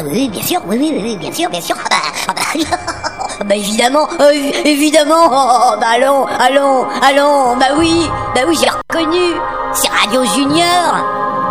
oui, bien sûr, oui, bien sûr, bien sûr. Bah évidemment, évidemment. Bah allons. Bah oui, j'ai reconnu. C'est Radio Junior.